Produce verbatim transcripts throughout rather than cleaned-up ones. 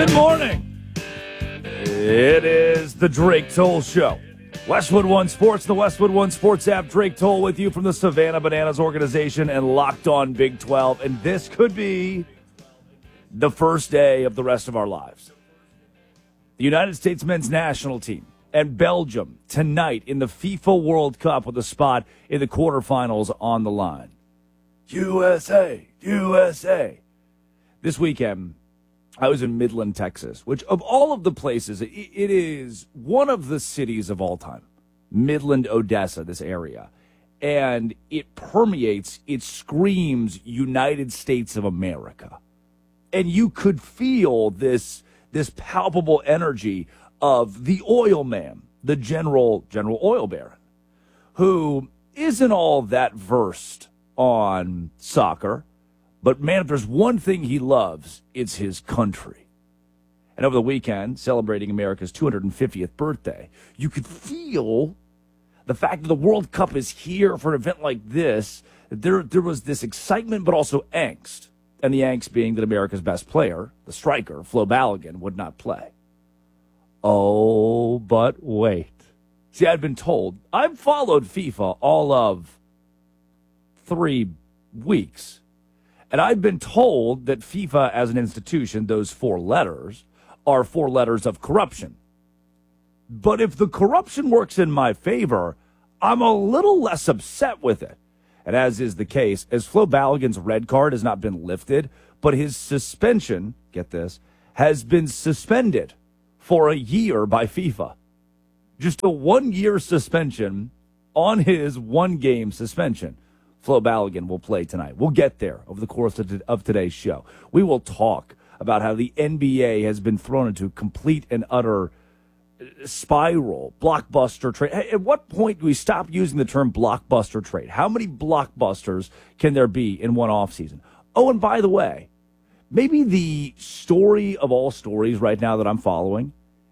Good morning. It is the Drake Toll Show. Westwood One Sports, the Westwood One Sports app. Drake Toll with you from the Savannah Bananas organization and Locked On Big twelve. And this could be the first day of the rest of our lives. The United States men's national team and Belgium tonight in the FIFA World Cup with a spot in the quarterfinals on the line. U S A, U S A. This weekend, I was in Midland, Texas, which of all of the places, it, it is one of the cities of all time. Midland, Odessa, this area. And it permeates, it screams United States of America. And you could feel this, this palpable energy of the oil man, the general, general oil baron, who isn't all that versed on soccer. But, man, if there's one thing he loves, it's his country. And over the weekend, celebrating America's two hundred fiftieth birthday, you could feel the fact that the World Cup is here for an event like this. There, there was this excitement, but also angst. And the angst being that America's best player, the striker, Flo Balogun, would not play. Oh, but wait. See, I'd been told, I've followed FIFA all of three weeks. And I've been told that FIFA as an institution, those four letters, are four letters of corruption. But if the corruption works in my favor, I'm a little less upset with it. And as is the case, as Flo Balogun's red card has not been lifted, but his suspension, get this, has been suspended for a year by FIFA. Just a one-year suspension on his one-game suspension. Flo Balogun will play tonight. We'll get there over the course of, of today's show. We will talk about how the N B A has been thrown into complete and utter spiral, blockbuster trade. At what point do we stop using the term blockbuster trade? How many blockbusters can there be in one offseason? Oh, and by the way, maybe the story of all stories right now that I'm following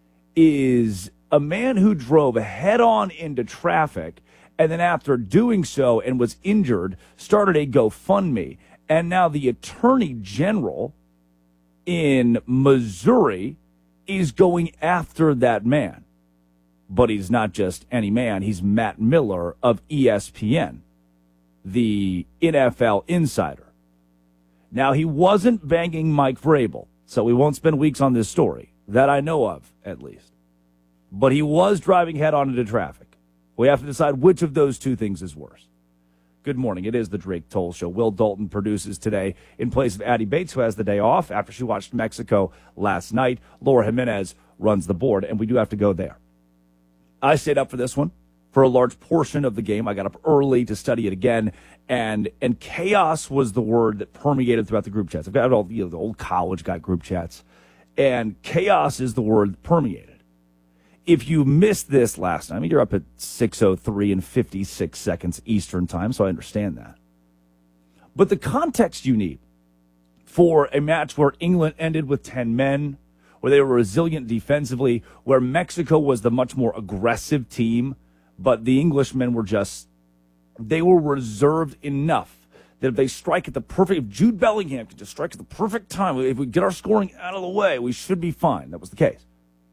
is a man who drove head-on into traffic and then after doing so and was injured, started a GoFundMe. And now the attorney general in Missouri is going after that man. But he's not just any man. He's Matt Miller of E S P N, the N F L insider. Now, he wasn't banging Mike Vrabel, so we won't spend weeks on this story, that I know of, at least. But he was driving head-on into traffic. We have to decide which of those two things is worse. Good morning. It is the Drake Toll Show. Will Dalton produces today in place of Addie Bates, who has the day off after she watched Mexico last night. Laura Jimenez runs the board, and we do have to go there. I stayed up for this one for a large portion of the game. I got up early to study it again, and and chaos was the word that permeated throughout the group chats. I've got all you know, the old college guy group chats, and chaos is the word that permeated. If you missed this last night, I mean, you're up at six oh three and fifty-six seconds Eastern time, so I understand that. But the context you need for a match where England ended with ten men, where they were resilient defensively, where Mexico was the much more aggressive team, but the Englishmen were just, they were reserved enough that if they strike at the perfect, if Jude Bellingham could just strike at the perfect time, if we get our scoring out of the way, we should be fine. That was the case.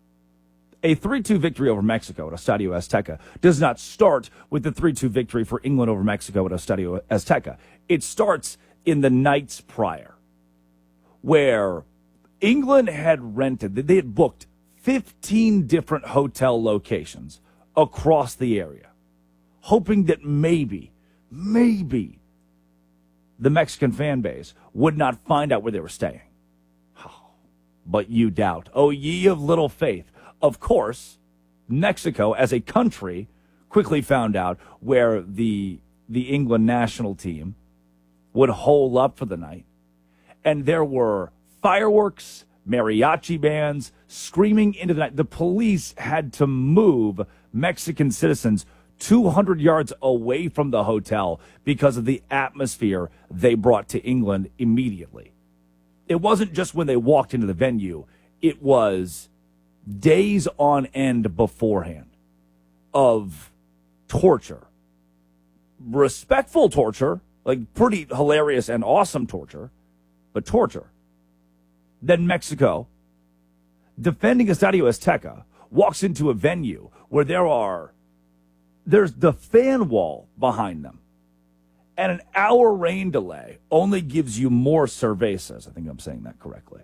A three two victory over Mexico at Estadio Azteca does not start with the three two victory for England over Mexico at Estadio Azteca. It starts in the nights prior, where England had rented, they had booked fifteen different hotel locations across the area, hoping that maybe, maybe the Mexican fan base would not find out where they were staying. But you doubt. Oh, ye of little faith. Of course, Mexico, as a country, quickly found out where the the England national team would hole up for the night. And there were fireworks, mariachi bands screaming into the night. The police had to move Mexican citizens two hundred yards away from the hotel because of the atmosphere they brought to England immediately. It wasn't just when they walked into the venue. It was days on end beforehand of torture. Respectful torture, like pretty hilarious and awesome torture, but torture. Then Mexico defending Estadio Azteca, walks into a venue where there are, there's the fan wall behind them. And an hour rain delay only gives you more cervezas. I think I'm saying that correctly.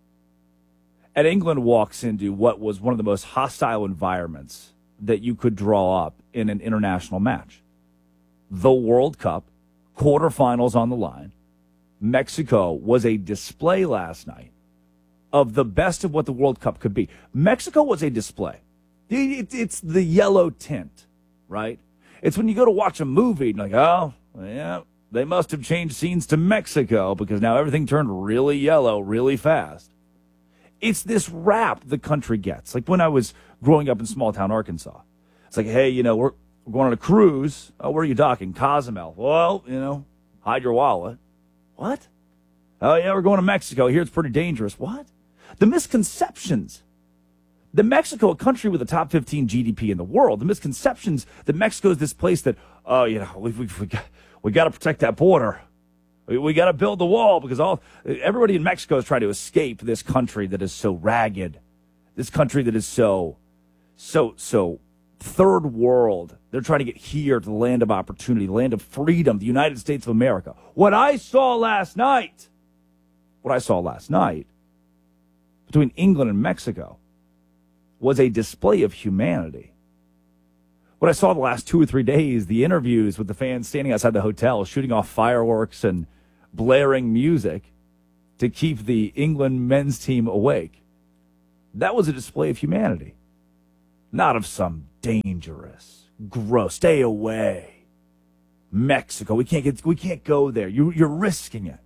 And England walks into what was one of the most hostile environments that you could draw up in an international match. The World Cup, quarterfinals on the line. Mexico was a display last night of the best of what the World Cup could be. Mexico was a display. It's the yellow tint, right? It's when you go to watch a movie and you're like, oh, yeah, they must have changed scenes to Mexico because now everything turned really yellow really fast. It's this rap the country gets. Like when I was growing up in small town Arkansas, it's like, hey, you know, we're, we're going on a cruise. Oh, where are you docking? Cozumel. Well, you know, hide your wallet. What? Oh, yeah, we're going to Mexico. Here it's pretty dangerous. What? The misconceptions. The Mexico, a country with a top fifteen G D P in the world, the misconceptions that Mexico is this place that, oh, you know, we we we got, we got to protect that border. We, we got to build the wall because all everybody in Mexico is trying to escape this country that is so ragged, this country that is so, so, so third world. They're trying to get here to the land of opportunity, the land of freedom, the United States of America. What I saw last night, what I saw last night between England and Mexico was a display of humanity. What I saw the last two or three days, the interviews with the fans standing outside the hotel, shooting off fireworks and blaring music to keep the England men's team awake. That was a display of humanity, not of some dangerous, gross, stay away, Mexico. We can't get, we can't go there. You, you're risking it.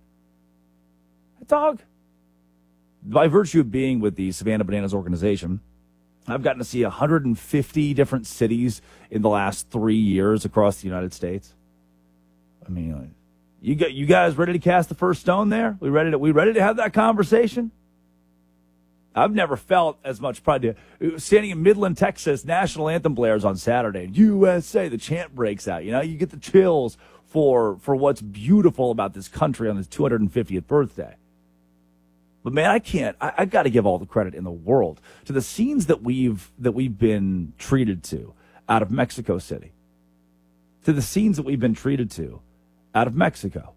Dog. By virtue of being with the Savannah Bananas organization, I've gotten to see one hundred fifty different cities in the last three years across the United States. I mean, you got you guys ready to cast the first stone there? We ready to we ready to have that conversation? I've never felt as much pride. Standing in Midland, Texas, national anthem blares on Saturday. U S A, the chant breaks out. You know, you get the chills for for what's beautiful about this country on its two hundred fiftieth birthday. But man, I can't. I, I got to give all the credit in the world to the scenes that we've that we've been treated to out of Mexico City, to the scenes that we've been treated to out of Mexico,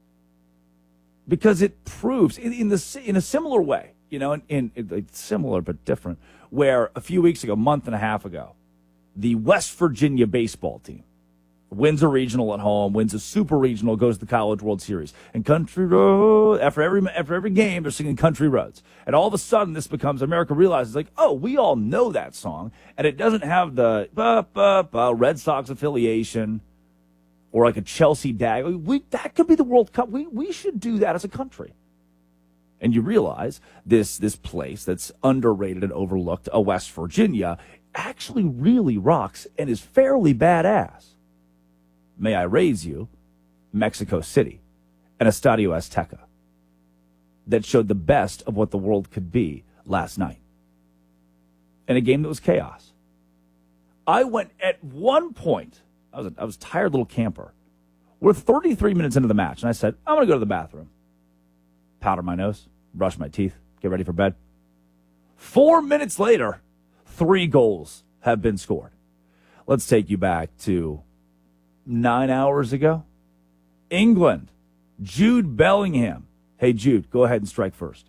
because it proves in, in the in a similar way, you know, in, in, in similar but different. Where a few weeks ago, a month and a half ago, the West Virginia baseball team wins a regional at home, wins a super regional, goes to the College World Series. And Country Road, after every after every game, they're singing Country Roads. And all of a sudden, this becomes, America realizes, like, oh, we all know that song. And it doesn't have the bah, bah, bah, Red Sox affiliation or like a Chelsea dag. We, that could be the World Cup. We, we should do that as a country. And you realize this, this place that's underrated and overlooked, a West Virginia, actually really rocks and is fairly badass. May I raise you, Mexico City, and Estadio Azteca, that showed the best of what the world could be last night. In a game that was chaos. I went at one point, I was a, I was a tired little camper. We're thirty-three minutes into the match, and I said, I'm going to go to the bathroom. Powder my nose, brush my teeth, get ready for bed. Four minutes later, three goals have been scored. Let's take you back to Nine hours ago, England, Jude Bellingham. Hey, Jude, go ahead and strike first.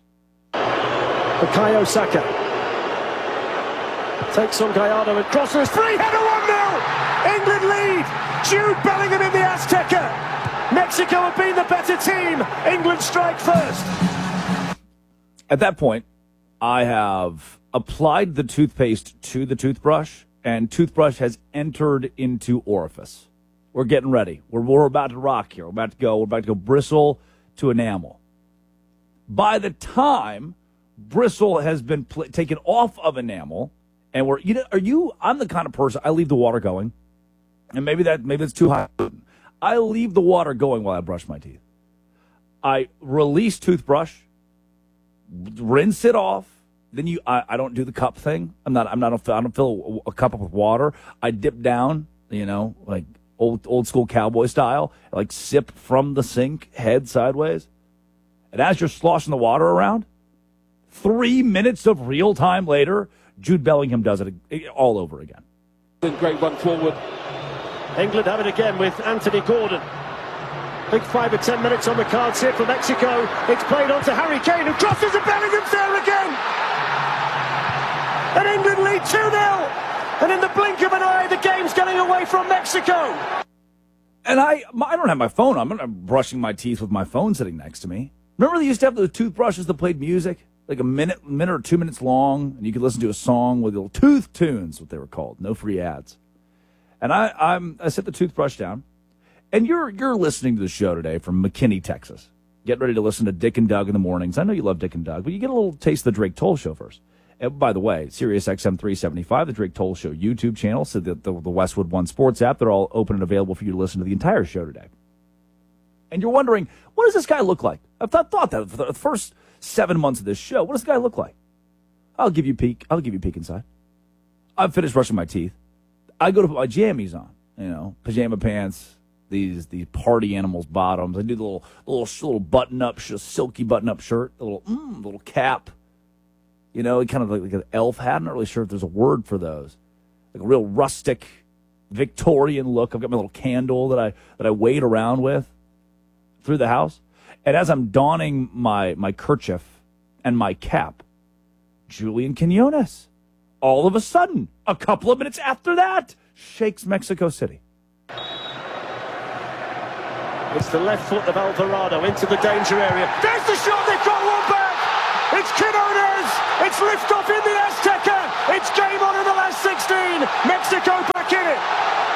Bukayo Saka takes on Gallardo and crosses. Free header one nil. England lead. Jude Bellingham in the Azteca. Mexico have been the better team. England strike first. At that point, I have applied the toothpaste to the toothbrush, and toothbrush has entered into orifice. We're getting ready. We're, we're about to rock here. We're about to go. We're about to go bristle to enamel. By the time bristle has been pl- taken off of enamel, and we're, you know, are you, I'm the kind of person, I leave the water going, and maybe that, maybe it's too hot. I leave the water going while I brush my teeth. I release toothbrush, rinse it off. Then you, I, I don't do the cup thing. I'm not, I'm not, I don't fill a, a cup up with water. I dip down, you know, like, Old old school cowboy style, like sip from the sink, head sideways. And as you're sloshing the water around, Three minutes of real time later, Jude Bellingham does it all over again. Great run forward. England have it again with Anthony Gordon. Big five or ten minutes on the cards here for Mexico. It's played on to Harry Kane, who crosses, and Bellingham's there again. And England lead two nil. And in the blink of an eye, the game's getting away from Mexico. And I I don't have my phone on. I'm not brushing my teeth with my phone sitting next to me. Remember they used to have those toothbrushes that played music? Like a minute, minute or two minutes long, and you could listen to a song with little tooth tunes, what they were called. No free ads. And I I'm, I set the toothbrush down, and you're you're listening to the show today from McKinney, Texas. Get ready to listen to Dick and Doug in the mornings. I know you love Dick and Doug, but you get a little taste of the Drake Toll Show first. And by the way, Sirius X M three seventy-five, the Drake Toll Show YouTube channel, so the, the, the Westwood One Sports app, they're all open and available for you to listen to the entire show today. And you're wondering, what does this guy look like? I've thought, thought that for the first seven months of this show. What does the guy look like? I'll give you a peek. I'll give you a peek inside. I've finished brushing my teeth. I go to put my jammies on, you know, pajama pants, these these party animals bottoms. I do the little little little button up, silky button up shirt, the little mm, little cap. You know, kind of like, like an elf hat. I'm not really sure if there's a word for those. Like a real rustic, Victorian look. I've got my little candle that I that I wade around with through the house. And as I'm donning my my kerchief and my cap, Julian Quinones, all of a sudden, a couple of minutes after that, shakes Mexico City. It's the left foot of Alvarado into the danger area. There's the shot, they've got one back! It's Quinones! It's liftoff in the Azteca! It's game on in the last sixteen! Mexico back in it!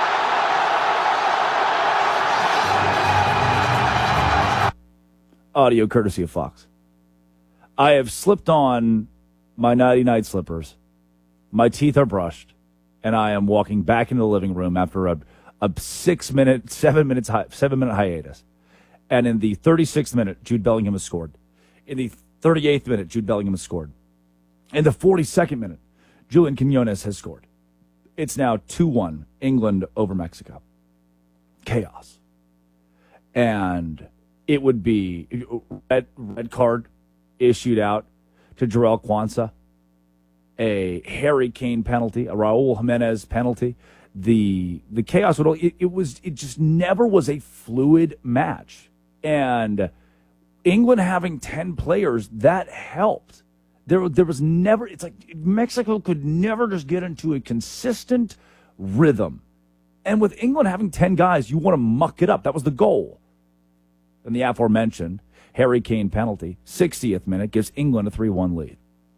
Audio courtesy of Fox. I have slipped on my nighty-night slippers. My teeth are brushed, and I am walking back into the living room after a, a six-minute, seven minutes, seven-minute hiatus. And in the thirty-sixth minute, Jude Bellingham has scored. In the thirty-eighth minute, Jude Bellingham has scored. In the forty-second minute, Julian Quinones has scored. It's now two one, England over Mexico. Chaos. And it would be red, red card issued out to Jarrell Quansah, a Harry Kane penalty, a Raul Jimenez penalty. The the chaos would it, it was it just never was a fluid match. And England having ten players, that helped. There there was never it's like Mexico could never just get into a consistent rhythm. And with England having ten guys, you want to muck it up. That was the goal. And the aforementioned Harry Kane penalty, sixtieth minute, gives England a three one lead.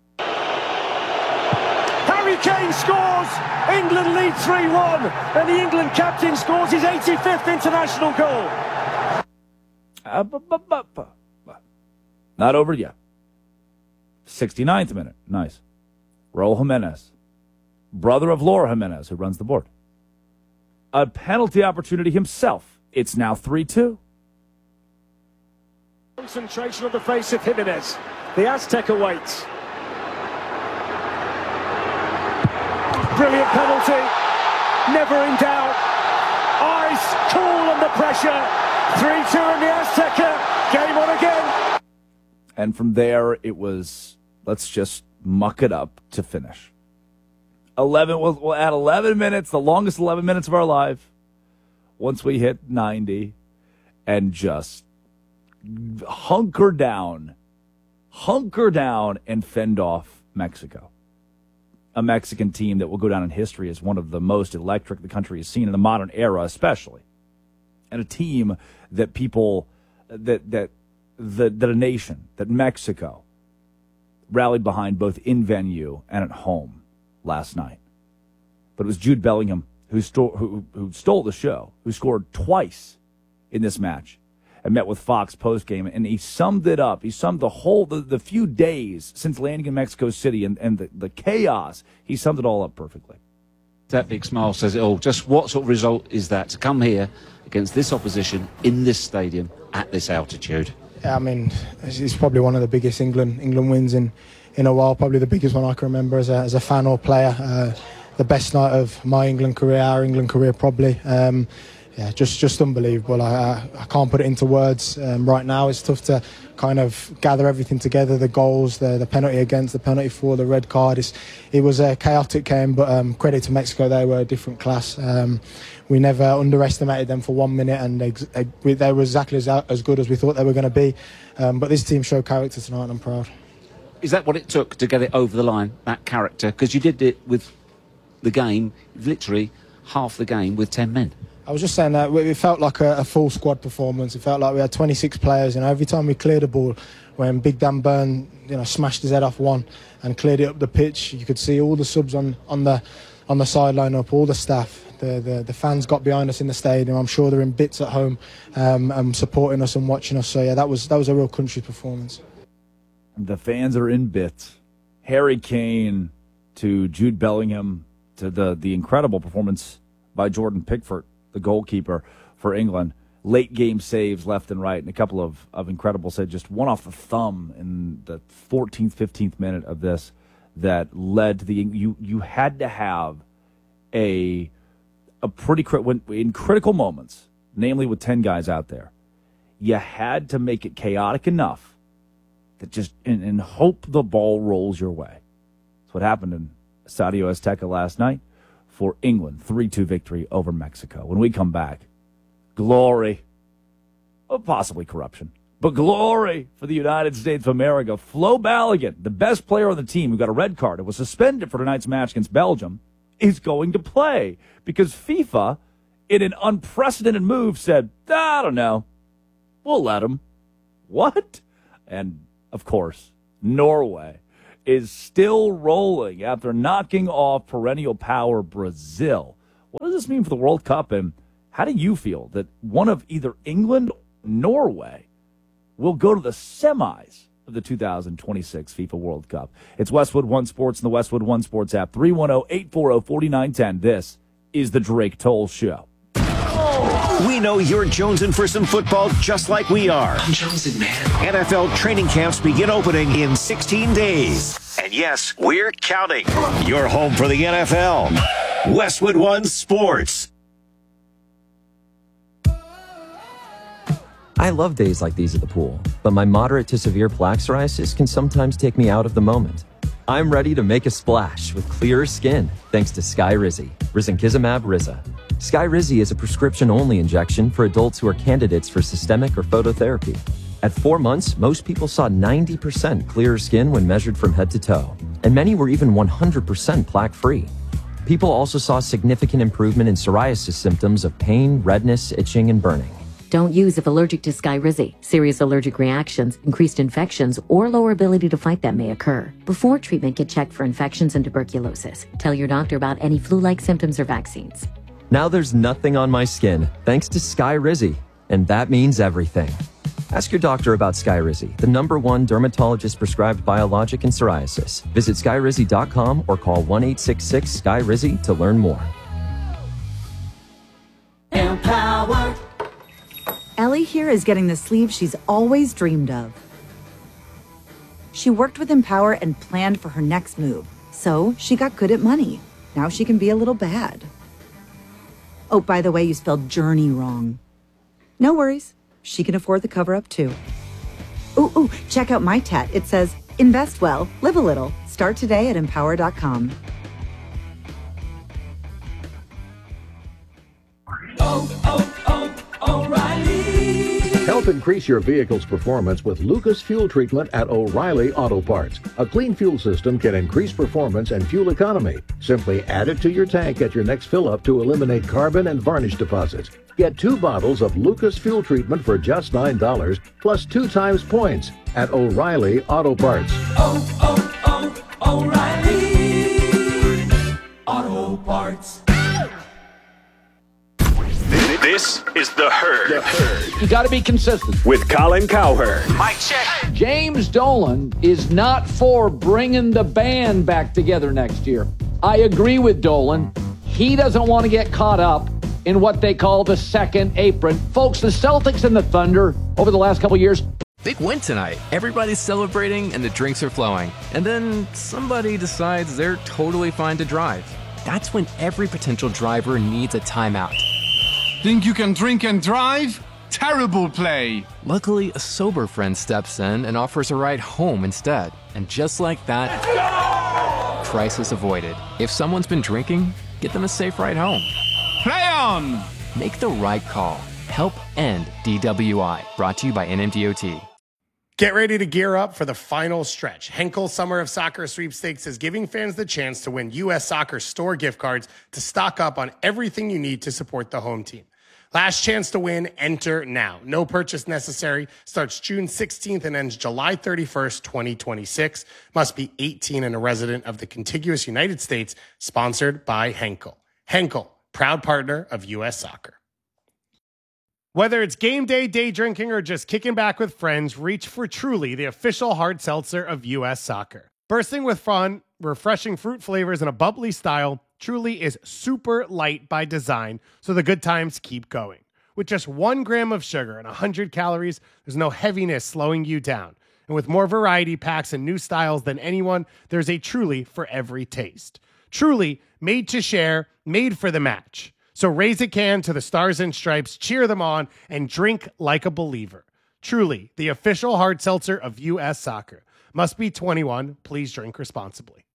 Harry Kane scores! England lead three one, and the England captain scores his eighty-fifth international goal. Uh, bu- bu- bu- bu- bu- Not over yet. sixty-ninth minute, nice. Raul Jimenez, brother of Laura Jimenez, who runs the board. A penalty opportunity himself. It's now three two. Concentration on the face of Jimenez. The Aztec awaits. Brilliant penalty. Never in doubt. Ice cool under pressure. three two in the Azteca. Game on again. And from there, it was, let's just muck it up to finish. eleven, we'll, we'll add eleven minutes, the longest eleven minutes of our life, once we hit ninety, and just hunker down, hunker down and fend off Mexico. A Mexican team that will go down in history as one of the most electric the country has seen in the modern era, especially. And a team that people, that that that, that a nation, that Mexico, rallied behind both in venue and at home last night. But it was Jude Bellingham who, sto- who, who stole the show, who scored twice in this match. I met with Fox postgame, and he summed it up. He summed the whole, the, the few days since landing in Mexico City and, and the, the chaos. He summed it all up perfectly. That big smile says it all. Just what sort of result is that to come here against this opposition in this stadium at this altitude? Yeah, I mean, it's, it's probably one of the biggest England England wins in, in a while. Probably the biggest one I can remember as a, as a fan or player. Uh, the best night of my England career, our England career probably. Um, yeah, just just unbelievable. I, I, I can't put it into words um, right now. It's tough to kind of gather everything together, the goals, the, the penalty against, the penalty for, the red card. It's, it was a chaotic game, but um, credit to Mexico, they were a different class. Um, we never underestimated them for one minute, and ex- they were exactly as, as good as we thought they were going to be. Um, but this team showed character tonight, and I'm proud. Is that what it took to get it over the line, that character? Because you did it with the game, literally half the game with ten men. I was just saying that it felt like a, a full squad performance. It felt like we had twenty-six players. You know, every time we cleared the ball, when Big Dan Burn, you know, smashed his head off one and cleared it up the pitch, you could see all the subs on, on the on the sideline up, all the staff. The, the the fans got behind us in the stadium. I'm sure they're in bits at home, um, and supporting us and watching us. So yeah, that was that was a real country performance. The fans are in bits. Harry Kane to Jude Bellingham to the the incredible performance by Jordan Pickford, the goalkeeper for England. Late game saves left and right, and a couple of, of incredible saves. Just one off the thumb in the fourteenth, fifteenth minute of this that led to the you you had to have a a pretty when in critical moments, namely with ten guys out there, you had to make it chaotic enough that just and, and hope the ball rolls your way. That's what happened in Estadio Azteca last night for England, three two victory over Mexico. When we come back, glory, or possibly corruption, but glory for the United States of America. Flo Balogun, the best player on the team who got a red card and was suspended for tonight's match against Belgium, is going to play because FIFA, in an unprecedented move, said, I don't know, we'll let him. What? And, of course, Norway is still rolling after knocking off perennial power Brazil. What does this mean for the World Cup, and how do you feel that one of either England or Norway will go to the semis of the two thousand twenty-six FIFA World Cup? It's Westwood One Sports and the Westwood One Sports app. three one zero, eight four zero, four nine one zero. This is the Drake Toll Show. We know you're jonesing for some football just like we are. I'm jonesing, man. N F L training camps begin opening in sixteen days. And yes, we're counting. You're home for the N F L. Westwood One Sports. I love days like these at the pool, but my moderate to severe plaque psoriasis can sometimes take me out of the moment. I'm ready to make a splash with clearer skin thanks to Skyrizi, risankizumab Riza. Skyrizi is a prescription-only injection for adults who are candidates for systemic or phototherapy. At four months, most people saw ninety percent clearer skin when measured from head to toe, and many were even one hundred percent plaque-free. People also saw significant improvement in psoriasis symptoms of pain, redness, itching, and burning. Don't use if allergic to Skyrizi. Serious allergic reactions, increased infections, or lower ability to fight them may occur. Before treatment, get checked for infections and tuberculosis. Tell your doctor about any flu-like symptoms or vaccines. Now there's nothing on my skin thanks to Skyrizi, and that means everything. Ask your doctor about Skyrizi, the number one dermatologist-prescribed biologic in psoriasis. Visit skyrizi dot com or call one eight six six Sky Rizi to learn more. Empower. Ellie here is getting the sleeve she's always dreamed of. She worked with Empower and planned for her next move. So she got good at money. Now she can be a little bad. Oh, by the way, you spelled journey wrong. No worries. She can afford the cover-up too. Ooh, ooh, check out my tat. It says, invest well, live a little. Start today at empower dot com. Oh, oh, oh, O'Reilly. Help increase your vehicle's performance with Lucas Fuel Treatment at O'Reilly Auto Parts. A clean fuel system can increase performance and fuel economy. Simply add it to your tank at your next fill-up to eliminate carbon and varnish deposits. Get two bottles of Lucas Fuel Treatment for just nine dollars, plus two times points at O'Reilly Auto Parts. Oh, oh, oh, O'Reilly Auto Parts. This is The Herd. The Herd. You got to be consistent. With Colin Cowherd. Mike check. James Dolan is not for bringing the band back together next year. I agree with Dolan. He doesn't want to get caught up in what they call the second apron. Folks, the Celtics and the Thunder over the last couple years. Big win tonight. Everybody's celebrating and the drinks are flowing. And then somebody decides they're totally fine to drive. That's when every potential driver needs a timeout. Think you can drink and drive? Terrible play. Luckily, a sober friend steps in and offers a ride home instead. And just like that, crisis avoided. If someone's been drinking, get them a safe ride home. Play on! Make the right call. Help end D W I. Brought to you by N M D O T. Get ready to gear up for the final stretch. Henkel Summer of Soccer Sweepstakes is giving fans the chance to win U S Soccer store gift cards to stock up on everything you need to support the home team. Last chance to win, enter now. No purchase necessary. Starts June sixteenth and ends July thirty-first, twenty twenty-six. Must be eighteen and a resident of the contiguous United States. Sponsored by Henkel. Henkel, proud partner of U S Soccer. Whether it's game day, day drinking, or just kicking back with friends, reach for Truly, the official hard seltzer of U S Soccer. Bursting with fun, refreshing fruit flavors, and a bubbly style, Truly is super light by design, so the good times keep going. With just one gram of sugar and one hundred calories, there's no heaviness slowing you down. And with more variety packs and new styles than anyone, there's a Truly for every taste. Truly, made to share, made for the match. So raise a can to the Stars and Stripes, cheer them on, and drink like a believer. Truly, the official hard seltzer of U S Soccer. Must be twenty-one. Please drink responsibly.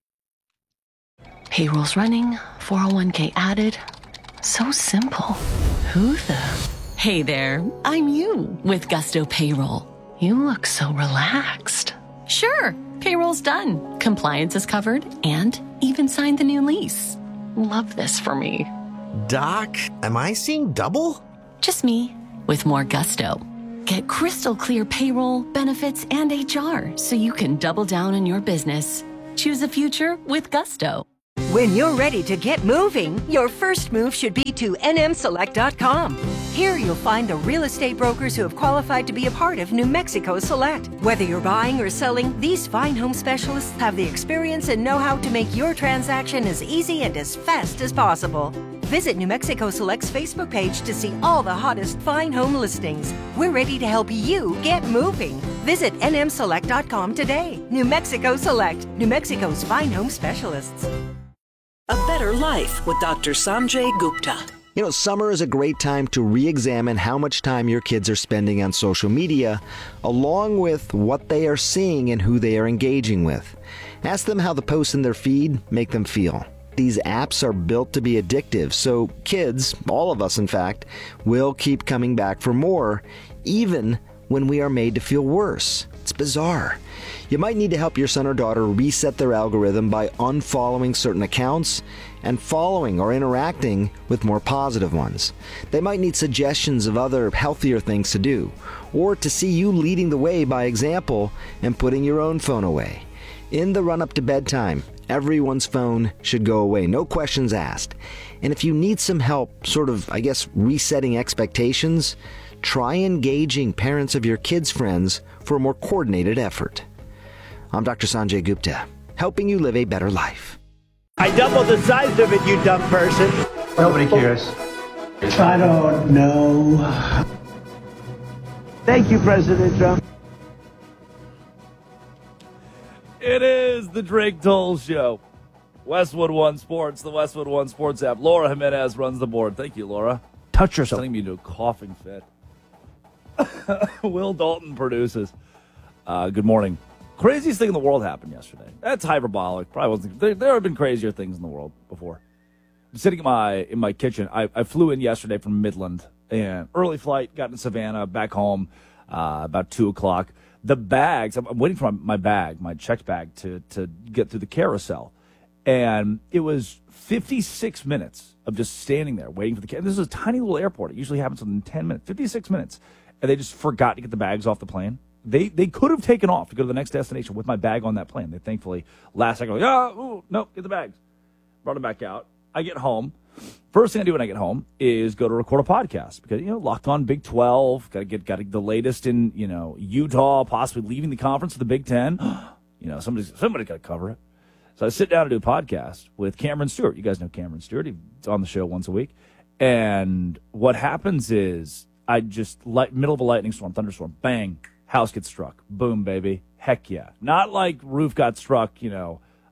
Payroll's running, four oh one k added. So simple. Who the? Hey there, I'm you with Gusto Payroll. You look so relaxed. Sure, payroll's done. Compliance is covered and even signed the new lease. Love this for me. Doc, am I seeing double? Just me with more gusto. Get crystal clear payroll, benefits, and H R so you can double down on your business. Choose a future with Gusto. When you're ready to get moving, your first move should be to N M Select dot com. Here you'll find the real estate brokers who have qualified to be a part of New Mexico Select. Whether you're buying or selling, these fine home specialists have the experience and know-how to make your transaction as easy and as fast as possible. Visit New Mexico Select's Facebook page to see all the hottest fine home listings. We're ready to help you get moving. Visit N M Select dot com today. New Mexico Select, New Mexico's fine home specialists. A better life with Doctor Sanjay Gupta. You know, summer is a great time to re-examine how much time your kids are spending on social media, along with what they are seeing and who they are engaging with. Ask them how the posts in their feed make them feel. These apps are built to be addictive, so kids, all of us in fact, will keep coming back for more, even when we are made to feel worse. It's bizarre. You might need to help your son or daughter reset their algorithm by unfollowing certain accounts and following or interacting with more positive ones. They might need suggestions of other healthier things to do, or to see you leading the way by example and putting your own phone away. In the run-up to bedtime, everyone's phone should go away, no questions asked. And if you need some help, sort of, I guess, resetting expectations, try engaging parents of your kids' friends for a more coordinated effort. I'm Doctor Sanjay Gupta, helping you live a better life. I doubled the size of it, you dumb person. Nobody cares. I don't know. Thank you, President Trump. It is the Drake Toll Show. Westwood One Sports, the Westwood One Sports app. Laura Jimenez runs the board. Thank you, Laura. Touch yourself. Sending me to a coughing fit. Will Dalton produces. Uh, good morning. Craziest thing in the world happened yesterday. That's hyperbolic. Probably wasn't. There, there have been crazier things in the world before. I'm sitting in my in my kitchen. I, I flew in yesterday from Midland, and early flight. Got in Savannah, back home uh, about two o'clock. The bags. I'm, I'm waiting for my, my bag, my checked bag, to to get through the carousel, and it was fifty-six minutes of just standing there waiting for the. This is a tiny little airport. It usually happens within ten minutes. fifty-six minutes, and they just forgot to get the bags off the plane. They they could have taken off to go to the next destination with my bag on that plane. They thankfully, last second, like, oh, ooh, no, get the bags. Brought them back out. I get home. First thing I do when I get home is go to record a podcast because, you know, Locked On Big twelve, got to get got the latest in, you know, Utah, possibly leaving the conference to the Big Ten. You know, somebody's somebody's got to cover it. So I sit down to do a podcast with Cameron Stewart. You guys know Cameron Stewart. He's on the show once a week. And what happens is I just, light, middle of a lightning storm, thunderstorm, bang, house gets struck. Boom, baby. Heck yeah. Not like roof got struck, you know,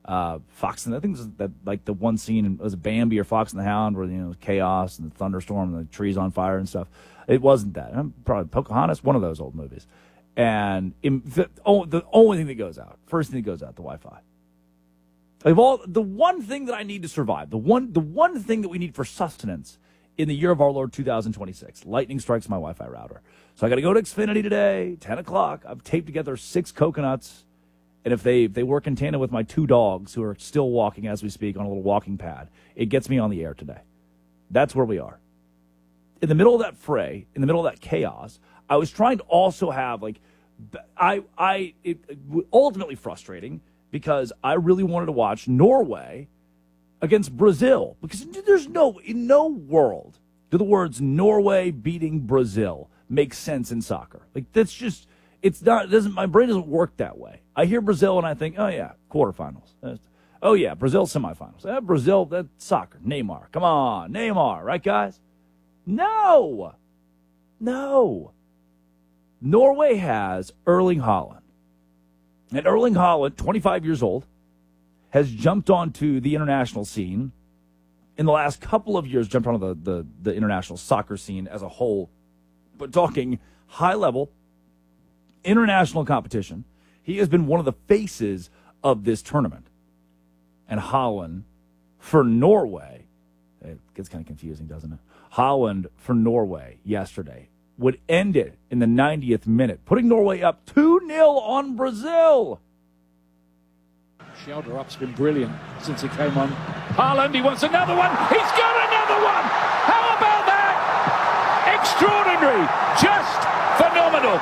Uh, Fox and I think it was that like the one scene in, was it Bambi or Fox and the Hound where you know chaos and the thunderstorm and the trees on fire and stuff. It wasn't that. I'm probably Pocahontas, one of those old movies. And in, the, oh, the only thing that goes out, first thing that goes out, the Wi-Fi. Of all the one thing that I need to survive, the one the one thing that we need for sustenance in the year of our Lord two thousand twenty-six, lightning strikes my Wi-Fi router. So I got to go to Xfinity today, ten o'clock. I've taped together six coconuts. And if they if they work in tandem with my two dogs who are still walking as we speak on a little walking pad, it gets me on the air today. That's where we are. In the middle of that fray, in the middle of that chaos, I was trying to also have, like, I, I, it, it ultimately frustrating because I really wanted to watch Norway against Brazil. Because there's no, in no world do the words Norway beating Brazil make sense in soccer. Like, that's just, it's not, it doesn't, my brain doesn't work that way. I hear Brazil and I think, oh yeah, quarterfinals. Oh yeah, Brazil semifinals. Eh, Brazil, that's soccer. Neymar. Come on, Neymar, right guys? No. No. Norway has Erling Haaland. And Erling Haaland, twenty-five years old, has jumped onto the international scene in the last couple of years, jumped onto the, the, the international soccer scene as a whole. But talking high-level international competition, he has been one of the faces of this tournament. And Haaland for Norway, it gets kind of confusing, doesn't it? Haaland for Norway yesterday would end it in the ninetieth minute, putting Norway up two nil on Brazil. Shelter up's been brilliant since he came on. Haaland, he wants another one. He's got another one. How about that? Extraordinary. Just phenomenal.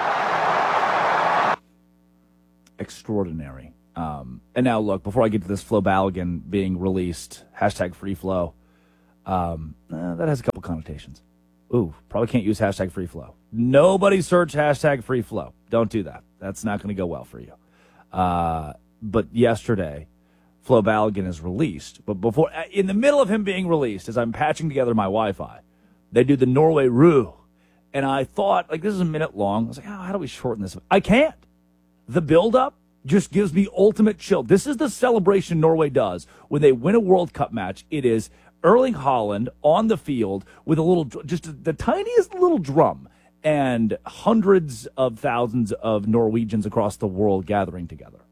Extraordinary. Um, and now, look, before I get to this Flo Balogun being released, hashtag free flow, um, uh, that has a couple connotations. Ooh, probably can't use hashtag free flow. Nobody search hashtag free flow. Don't do that. That's not going to go well for you. Uh, but yesterday, Flo Balogun is released. But before, in the middle of him being released, as I'm patching together my Wi-Fi, they do the Norway Rue. And I thought, like, this is a minute long. I was like, oh, how do we shorten this? I can't. The build-up just gives me ultimate chill. This is the celebration Norway does when they win a World Cup match. It is Erling Haaland on the field with a little, just the tiniest little drum, and hundreds of thousands of Norwegians across the world gathering together.